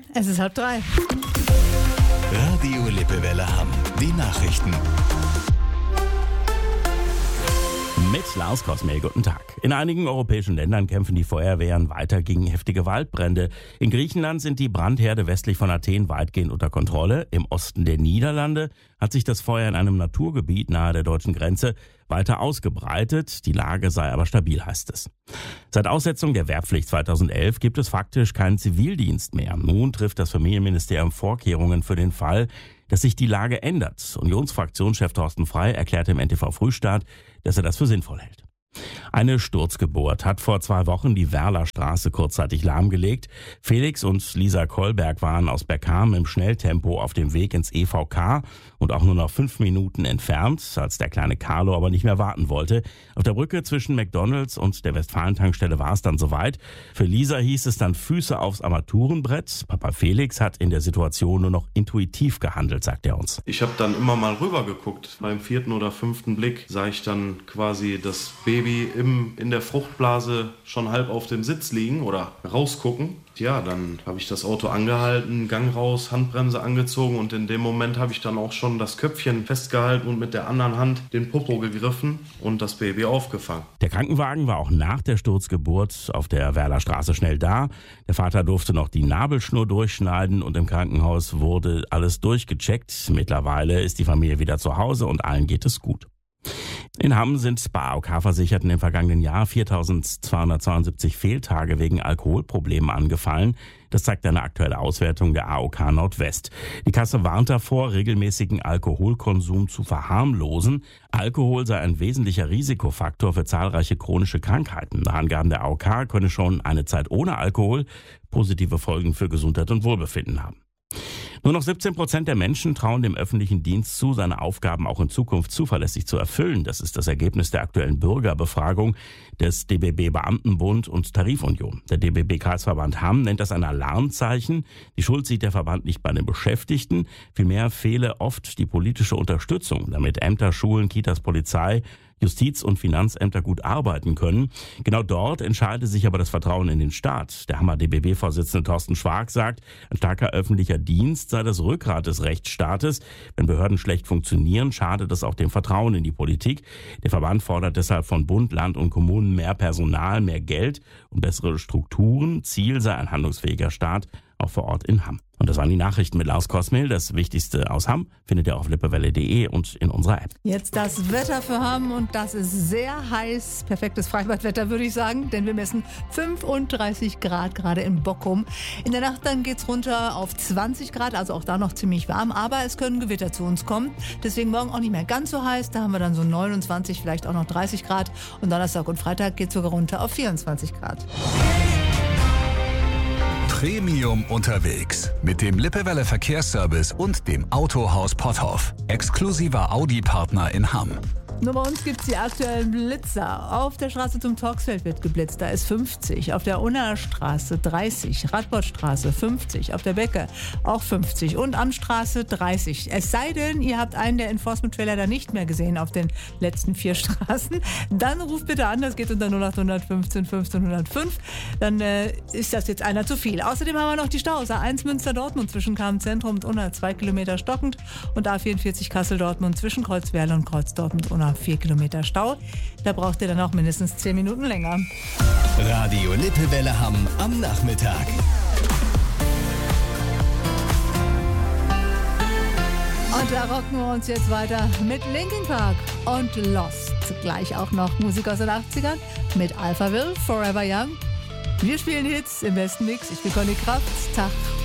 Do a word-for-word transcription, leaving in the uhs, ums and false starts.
Es ist halb drei. Radio Lippewelle Hamm. Die Nachrichten. Mit Lars Kosmel, guten Tag. In einigen europäischen Ländern kämpfen die Feuerwehren weiter gegen heftige Waldbrände. In Griechenland sind die Brandherde westlich von Athen weitgehend unter Kontrolle. Im Osten der Niederlande hat sich das Feuer in einem Naturgebiet nahe der deutschen Grenze weiter ausgebreitet. Die Lage sei aber stabil, heißt es. Seit Aussetzung der Wehrpflicht zweitausendelf gibt es faktisch keinen Zivildienst mehr. Nun trifft das Familienministerium Vorkehrungen für den Fall, dass sich die Lage ändert. Unionsfraktionschef Thorsten Frey erklärte im N T V Frühstart, dass er das für sinnvoll hält. Eine Sturzgeburt hat vor zwei Wochen die Werlerstraße kurzzeitig lahmgelegt. Felix und Lisa Kolberg waren aus Bergkamen im Schnelltempo auf dem Weg ins E V K und auch nur noch fünf Minuten entfernt, als der kleine Carlo aber nicht mehr warten wollte. Auf der Brücke zwischen McDonalds und der Westfalen-Tankstelle war es dann soweit. Für Lisa hieß es dann Füße aufs Armaturenbrett. Papa Felix hat in der Situation nur noch intuitiv gehandelt, sagt er uns. Ich habe dann immer mal rüber geguckt. Beim vierten oder fünften Blick sah ich dann quasi das Baby Im, in der Fruchtblase schon halb auf dem Sitz liegen oder rausgucken. Ja, dann habe ich das Auto angehalten, Gang raus, Handbremse angezogen und in dem Moment habe ich dann auch schon das Köpfchen festgehalten und mit der anderen Hand den Popo gegriffen und das Baby aufgefangen. Der Krankenwagen war auch nach der Sturzgeburt auf der Werlerstraße schnell da. Der Vater durfte noch die Nabelschnur durchschneiden und im Krankenhaus wurde alles durchgecheckt. Mittlerweile ist die Familie wieder zu Hause und allen geht es gut. In Hamm sind bei A O K-Versicherten im vergangenen Jahr viertausendzweihundertzweiundsiebzig Fehltage wegen Alkoholproblemen angefallen. Das zeigt eine aktuelle Auswertung der A O K Nordwest. Die Kasse warnt davor, regelmäßigen Alkoholkonsum zu verharmlosen. Alkohol sei ein wesentlicher Risikofaktor für zahlreiche chronische Krankheiten. Nach Angaben der A O K könne schon eine Zeit ohne Alkohol positive Folgen für Gesundheit und Wohlbefinden haben. Nur noch siebzehn Prozent der Menschen trauen dem öffentlichen Dienst zu, seine Aufgaben auch in Zukunft zuverlässig zu erfüllen. Das ist das Ergebnis der aktuellen Bürgerbefragung des D B B Beamtenbund und Tarifunion. Der D B B Kreisverband Hamm nennt das ein Alarmzeichen. Die Schuld sieht der Verband nicht bei den Beschäftigten. Vielmehr fehle oft die politische Unterstützung, damit Ämter, Schulen, Kitas, Polizei, Justiz- und Finanzämter gut arbeiten können. Genau dort entscheide sich aber das Vertrauen in den Staat. Der Hammer D B B-Vorsitzende Thorsten Schwark sagt, ein starker öffentlicher Dienst sei das Rückgrat des Rechtsstaates. Wenn Behörden schlecht funktionieren, schadet das auch dem Vertrauen in die Politik. Der Verband fordert deshalb von Bund, Land und Kommunen mehr Personal, mehr Geld und bessere Strukturen. Ziel sei ein handlungsfähiger Staat, auch vor Ort in Hamm. Und das waren die Nachrichten mit Lars Kosmel. Das Wichtigste aus Hamm findet ihr auf lippewelle punkt de und in unserer App. Jetzt das Wetter für Hamm und das ist sehr heiß. Perfektes Freibadwetter, würde ich sagen, denn wir messen fünfunddreißig Grad gerade in Bockum. In der Nacht dann geht's runter auf zwanzig Grad, also auch da noch ziemlich warm, aber es können Gewitter zu uns kommen. Deswegen morgen auch nicht mehr ganz so heiß. Da haben wir dann so neunundzwanzig, vielleicht auch noch dreißig Grad. Und Donnerstag und Freitag geht's sogar runter auf vierundzwanzig Grad. Premium unterwegs mit dem Lippewelle Verkehrsservice und dem Autohaus Potthoff. Exklusiver Audi-Partner in Hamm. Nur bei uns gibt es die aktuellen Blitzer. Auf der Straße zum Torxfeld wird geblitzt, da ist fünfzig. Auf der Unna-Straße dreißig. Radbottstraße fünfzig. Auf der Becke auch fünfzig. Und am Straße dreißig. Es sei denn, ihr habt einen der Enforcement-Trailer da nicht mehr gesehen auf den letzten vier Straßen. Dann ruft bitte an, das geht unter null acht fünfzehn fünfzehn null fünf. Dann äh, ist das jetzt einer zu viel. Außerdem haben wir noch die Staus. A eins Münster-Dortmund zwischen Kamen-Zentrum und Unna zwei Kilometer stockend. Und A vierundvierzig Kassel-Dortmund zwischen Kreuzwerle und Kreuz-Dortmund-Unna vier Kilometer Stau. Da braucht ihr dann auch mindestens zehn Minuten länger. Radio Lippewelle Hamm am Nachmittag. Und da rocken wir uns jetzt weiter mit Linkin Park und Lost. Gleich auch noch Musik aus den achtzigern mit Alphaville, Forever Young. Wir spielen Hits im besten Mix. Ich bin Conny Kraft. Tag.